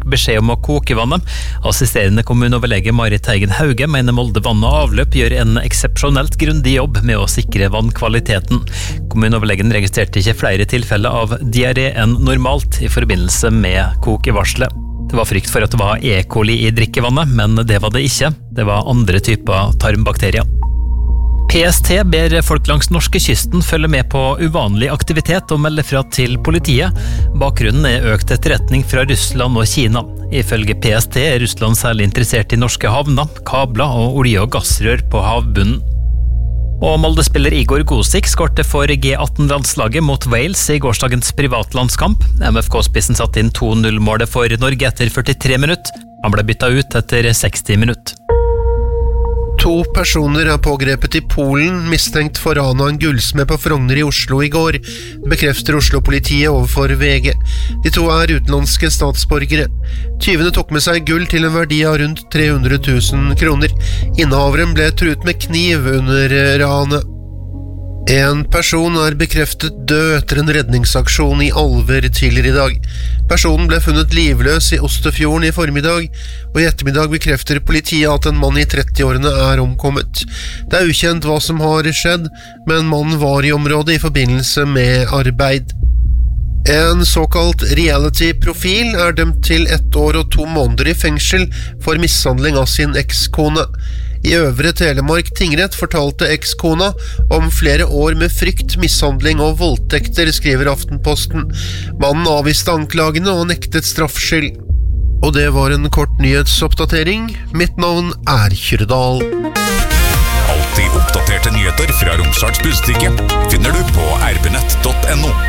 fikk beskjed om å koke vannet. Assisterende kommuneoverlege Marit Teigen Hauge mener Molde Vann og Avløp gjør en eksepsjonelt grundig jobb med å sikre vannkvaliteten. Kommuneoverlegen registrerte ikke flere tilfeller av diaré enn normalt i forbindelse med kokevarselet. Det var frykt for at det var E. coli i drikkevannet, men det var det ikke. Det var andre typer tarmbakterier. PST ber folk langs norskekysten følge med på uvanlig aktivitet og melde fra til politiet. Bakgrunnen er økt etterretning fra Russland og Kina. Ifølge PST er Russland særlig interessert i norske havner, kabler og olje- og gassrør på havbunnen. Og Molde-spiller Igor Gosik skårte for G18-landslaget mot Wales i gårsdagens privatlandskamp. MFK-spissen satt inn 2-0-målet for Norge etter 43 minutter. Han ble byttet ut etter 60 minutter. 2 personer er pågrepet i Polen, mistenkt for ran av en gullsmed på Frogner i Oslo i går, bekrefter Oslo-politiet overfor VG. De 2 er utenlandske statsborgere. Tyvene tok med seg gull til en verdi av rundt 300 000 kroner. Innehaveren ble truet med kniv under ranet. En person er bekreftet død etter en redningsaksjon i Alver tidligere i dag. Personen ble funnet livløs i Ostefjorden i formiddag, og i ettermiddag bekrefter politiet at en mann i 30-årene er omkommet. Det er ukjent hva som har skjedd, men mannen var i området i forbindelse med arbeid. En såkalt reality-profil er dømt til 1 år og 2 måneder i fengsel for mishandling av sin ekskone. I Øvre Telemark tingrett fortalte ekskona om flere år med frykt, mishandling og voldtekter, skriver Aftenposten. Mannen avviste anklagene og nektet straffskyld. Og det var en kort nyhetsoppdatering. Mitt navn er Kyrdal. Alltid oppdaterte nyheter fra Romsdals Budstikke finner du på rb.nett.no.